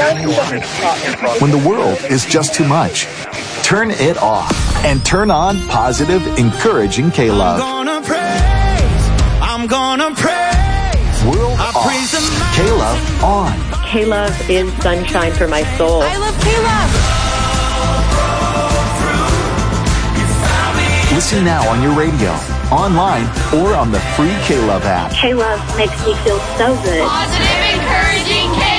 When the world is just too much, turn it off and turn on positive, encouraging K-Love. I'm gonna praise. World off. K-Love on. K-Love is sunshine for my soul. I love K-Love. Listen now on your radio, online, or on the free K-Love app. K-Love makes me feel so good. Positive, encouraging K-Love.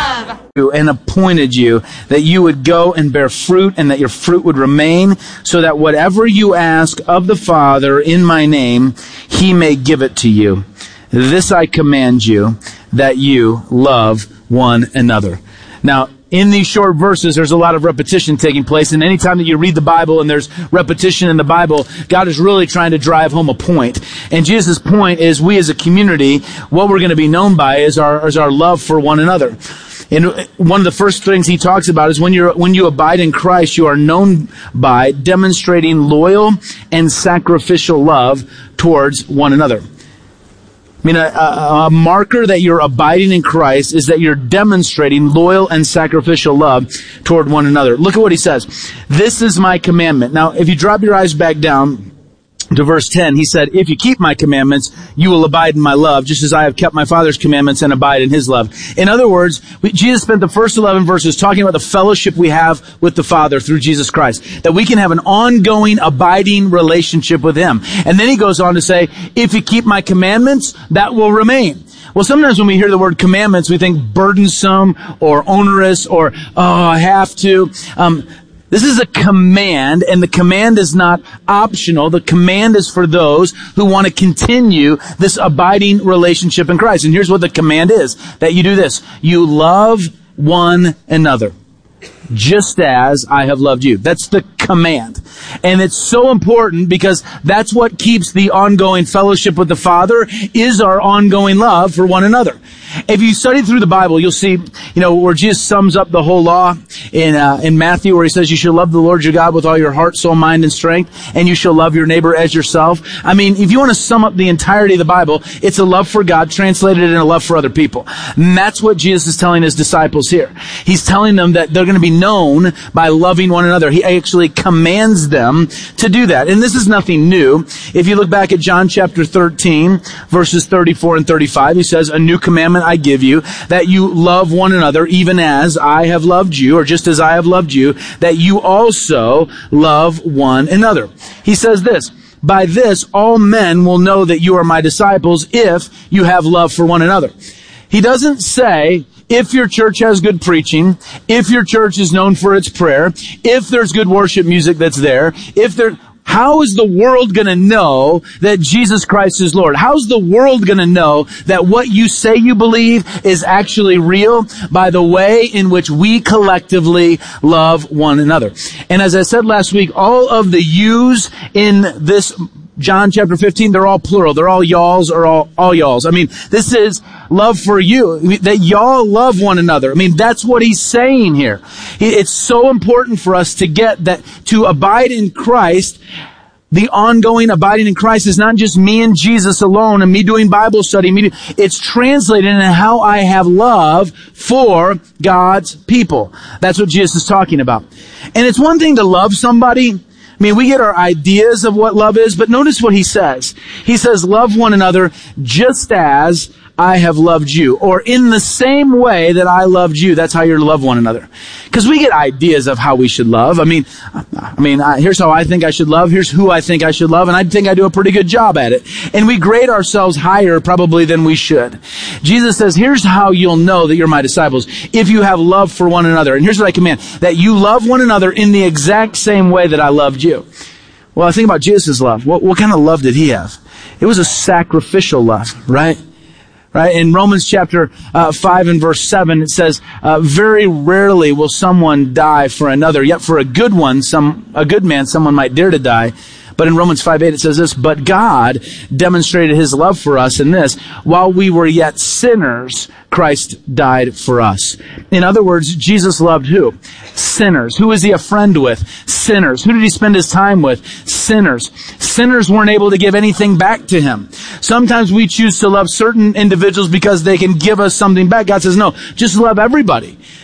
And appointed you that you would go and bear fruit and that your fruit would remain, so that whatever you ask of the Father in my name, he may give it to you. This I command you, that you love one another. Now, in these short verses, there's a lot of repetition taking place, and anytime that you read the Bible and there's repetition in the Bible, God is really trying to drive home a point. And Jesus' point is, we as a community, what we're going to be known by is our love for one another. And one of the first things he talks about is when you abide in Christ, you are known by demonstrating loyal and sacrificial love towards one another. I mean, a marker that you're abiding in Christ is that you're demonstrating loyal and sacrificial love toward one another. Look at what he says. This is my commandment. Now, if you drop your eyes back down to verse 10, he said, if you keep my commandments, you will abide in my love, just as I have kept my Father's commandments and abide in his love. In other words, Jesus spent the first 11 verses talking about the fellowship we have with the Father through Jesus Christ, that we can have an ongoing, abiding relationship with him. And then he goes on to say, if you keep my commandments, that will remain. Well, sometimes when we hear the word commandments, we think burdensome or onerous or, I have to. This is a command, and the command is not optional. The command is for those who want to continue this abiding relationship in Christ. And here's what the command is, that you do this. You love one another, just as I have loved you. That's the command. And it's so important because that's what keeps the ongoing fellowship with the Father, is our ongoing love for one another. If you study through the Bible, you'll see, where Jesus sums up the whole law in Matthew, where he says you should love the Lord your God with all your heart, soul, mind, and strength, and you shall love your neighbor as yourself. I mean, if you want to sum up the entirety of the Bible, it's a love for God translated in a love for other people. And that's what Jesus is telling his disciples here. He's telling them that they're going to be known by loving one another. He actually commands them to do that. And this is nothing new. If you look back at John chapter 13, verses 34 and 35, he says, a new commandment I give you, that you love one another, even as I have loved you, or just as I have loved you, that you also love one another. He says this, by this all men will know that you are my disciples, if you have love for one another. He doesn't say, if your church has good preaching, if your church is known for its prayer, if there's good worship music that's there, how is the world going to know that Jesus Christ is Lord? How's the world going to know that what you say you believe is actually real? By the way in which we collectively love one another. And as I said last week, all of the yous in this John chapter 15, they're all plural. They're all y'alls or all y'alls. I mean, this is love for you, that y'all love one another. I mean, that's what he's saying here. It's so important for us to get that, to abide in Christ. The ongoing abiding in Christ is not just me and Jesus alone and me doing Bible study. It's translated in how I have love for God's people. That's what Jesus is talking about. And it's one thing to love somebody. I mean, we get our ideas of what love is, but notice what he says. He says, love one another just as I have loved you, or in the same way that I loved you. That's how you're to love one another. Because we get ideas of how we should love. I mean, here's how I think I should love. Here's who I think I should love. And I think I do a pretty good job at it. And we grade ourselves higher probably than we should. Jesus says, here's how you'll know that you're my disciples. If you have love for one another. And here's what I command. That you love one another in the exact same way that I loved you. Well, I think about Jesus' love. What kind of love did he have? It was a sacrificial love, right? Right? In Romans chapter 5 and verse 7, it says, very rarely will someone die for another, yet for a good man, someone might dare to die. But in Romans 5:8 it says this, but God demonstrated his love for us in this, while we were yet sinners, Christ died for us. In other words, Jesus loved who? Sinners. Who was he a friend with? Sinners. Who did he spend his time with? Sinners. Sinners weren't able to give anything back to him. Sometimes we choose to love certain individuals because they can give us something back. God says, no, just love everybody.